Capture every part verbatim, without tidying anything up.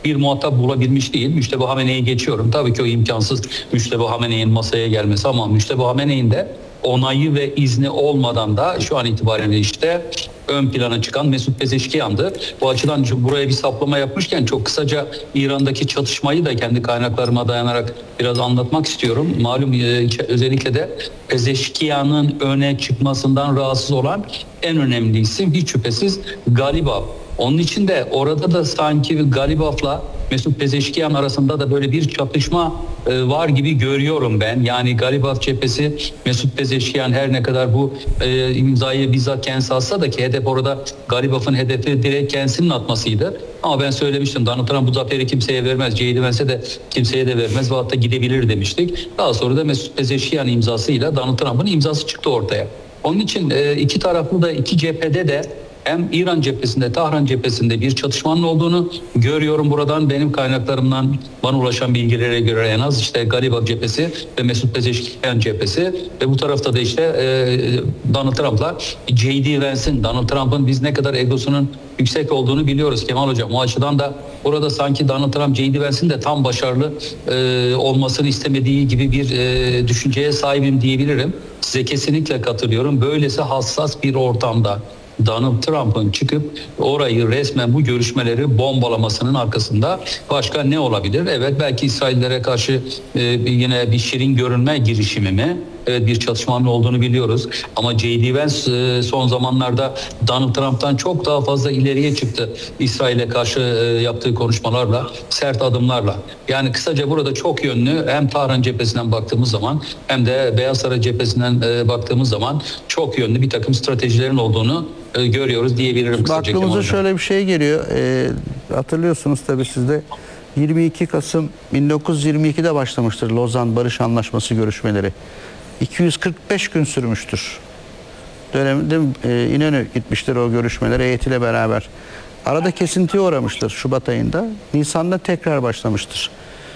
bir muhatap bulabilmiş değil. Müştebah Hamene'yi geçiyorum. Tabii ki o imkansız Müştebah Hamene'nin masaya gelmesi ama Müştebah Hamene'nin de onayı ve izni olmadan da şu an itibariyle işte ön plana çıkan Mesut Pezeşkiyan'dı. Bu açıdan buraya bir saplama yapmışken çok kısaca İran'daki çatışmayı da kendi kaynaklarıma dayanarak biraz anlatmak istiyorum. Malum özellikle de Pezeşkiyan'ın öne çıkmasından rahatsız olan en önemli isim hiç şüphesiz Galibaf. Onun için de orada da sanki Galibaf'la Mesut Pezeşkiyan arasında da böyle bir çatışma e, var gibi görüyorum ben. Yani Galibaf cephesi Mesut Pezeşkiyan her ne kadar bu e, imzayı bizzat kendisi atsa da ki hedef orada Galibaf'ın hedefi direkt kendisinin atmasıydı. Ama ben söylemiştim Donald Trump bu zaferi kimseye vermez. J D Vance'e de kimseye de vermez ve hatta gidebilir demiştik. Daha sonra da Mesut Pezeşkiyan imzasıyla Donald Trump'ın imzası çıktı ortaya. Onun için e, iki taraflı da iki cephede de hem İran cephesinde, Tahran cephesinde bir çatışmanın olduğunu görüyorum buradan. Benim kaynaklarımdan bana ulaşan bilgilere göre en az işte Galibaf cephesi ve Mesut Pezeşkiyan cephesi ve bu tarafta da işte e, Donald Trump'la J D Vance'in, Donald Trump'ın biz ne kadar egosunun yüksek olduğunu biliyoruz Kemal Hocam. O açıdan da burada sanki Donald Trump J D Vance'in de tam başarılı e, olmasını istemediği gibi bir e, düşünceye sahibim diyebilirim. Size kesinlikle katılıyorum. Böylesi hassas bir ortamda Donald Trump'ın çıkıp orayı resmen bu görüşmeleri bombalamasının arkasında başka ne olabilir? Evet belki İsraillere karşı e, yine bir şirin görünme girişimi mi? Evet bir çatışmanın olduğunu biliyoruz. Ama J D Vance e, son zamanlarda Donald Trump'tan çok daha fazla ileriye çıktı. İsrail'e karşı e, yaptığı konuşmalarla, sert adımlarla. Yani kısaca burada çok yönlü hem Tahran cephesinden baktığımız zaman hem de Beyaz Saray cephesinden e, baktığımız zaman çok yönlü bir takım stratejilerin olduğunu e, görüyoruz diyebilirim kısaca. Aklımıza şöyle bir şey geliyor. E, hatırlıyorsunuz tabii siz de yirmi iki Kasım bin dokuz yüz yirmi ikide başlamıştır Lozan Barış Anlaşması görüşmeleri. iki yüz kırk beş gün sürmüştür. Döneminde e, İnönü gitmiştir o görüşmelere heyetiyle beraber. Arada kesintiye uğramıştır Şubat ayında. Nisan'da tekrar başlamıştır.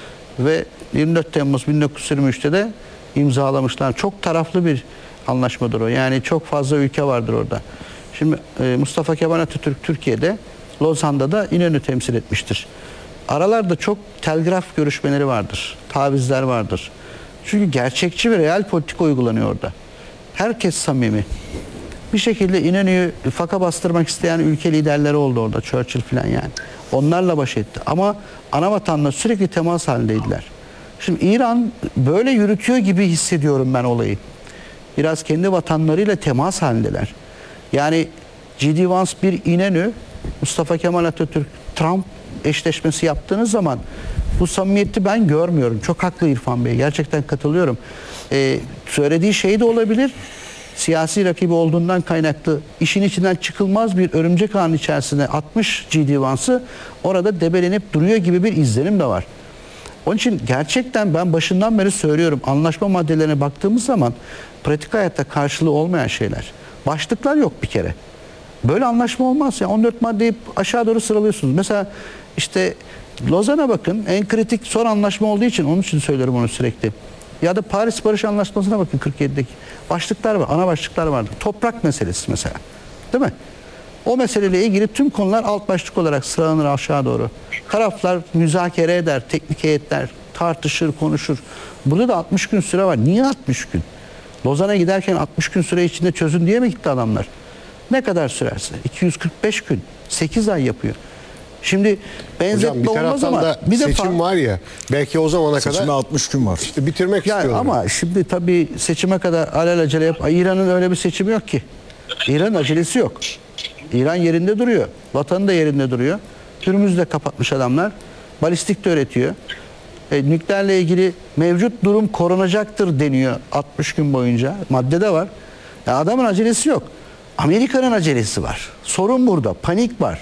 Ve yirmi dört Temmuz bin dokuz yüz yirmi üçte de imzalamışlar. Çok taraflı bir anlaşmadır o. Yani çok fazla ülke vardır orada. Şimdi e, Mustafa Kemal Atatürk Türkiye'de, Lozan'da da İnönü temsil etmiştir. Aralarda çok telgraf görüşmeleri vardır. Tavizler vardır. Çünkü gerçekçi ve real politika uygulanıyor orada. Herkes samimi. Bir şekilde İnönü'yü faka bastırmak isteyen ülke liderleri oldu orada. Churchill falan yani. Onlarla baş etti. Ama ana vatanla sürekli temas halindeydiler. Şimdi İran böyle yürütüyor gibi hissediyorum ben olayı. Biraz kendi vatanlarıyla temas halindeler. Yani J D Vance bir İnönü, Mustafa Kemal Atatürk, Trump eşleşmesi yaptığınız zaman bu samimiyeti ben görmüyorum. Çok haklı İrfan Bey. Gerçekten katılıyorum. Ee, söylediği şey de olabilir. Siyasi rakibi olduğundan kaynaklı işin içinden çıkılmaz bir örümcek ağının içerisine atmış J D Vance'ı orada debelenip duruyor gibi bir izlenim de var. Onun için gerçekten ben başından beri söylüyorum. Anlaşma maddelerine baktığımız zaman pratik hayatta karşılığı olmayan şeyler. Başlıklar yok bir kere. Böyle anlaşma olmaz ya. on dört maddeyi aşağı doğru sıralıyorsunuz. Mesela işte Lozan'a bakın. En kritik son anlaşma olduğu için onun için söylüyorum onu sürekli. Ya da Paris Barış Anlaşması'na bakın kırk yedideki. Başlıklar var. Ana başlıklar vardı. Toprak meselesi mesela. Değil mi? O meseleyle ilgili tüm konular alt başlık olarak sıralanır aşağı doğru. Taraflar müzakere eder, teknik heyetler tartışır, konuşur. Burada da altmış gün süre var. Niye altmış gün? Lozan'a giderken altmış gün süre içinde çözün diye mi gitti adamlar? Ne kadar sürerse? iki yüz kırk beş gün. sekiz ay yapıyor. Şimdi benzetme Hocam, bir olmaz ama da bir seçim defa var ya belki o zamana Seçime kadar altmış gün var. işte bitirmek yani istiyorlar. ama şimdi tabii seçime kadar alelacele yap. İran'ın öyle bir seçimi yok ki. İran'ın acelesi yok. İran yerinde duruyor. Vatanı da yerinde duruyor. Hürmüz'ü de kapatmış adamlar. Balistik de öğretiyor. E, nükleerle ilgili mevcut durum korunacaktır deniyor altmış gün boyunca. Maddede var. E, adamın acelesi yok. Amerika'nın acelesi var. Sorun burada. Panik var.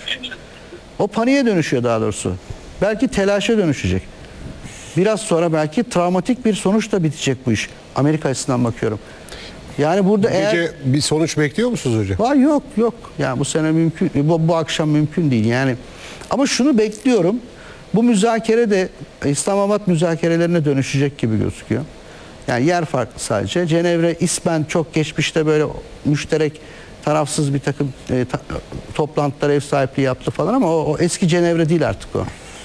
O paniğe dönüşüyor daha doğrusu. Belki telaşa dönüşecek. Biraz sonra belki travmatik bir sonuçla bitecek bu iş. Amerika açısından bakıyorum. Yani burada Gece eğer... bir sonuç bekliyor musunuz hocam? Var yok yok. Yani bu sene mümkün, bu, bu akşam mümkün değil yani. Ama şunu bekliyorum. Bu müzakere de İslamabad müzakerelerine dönüşecek gibi gözüküyor. Yani yer farklı sadece. Cenevre ismen çok geçmişte böyle müşterek tarafsız bir takım e, ta, toplantılara ev sahipliği yaptı falan ama o, o eski Cenevre değil artık o.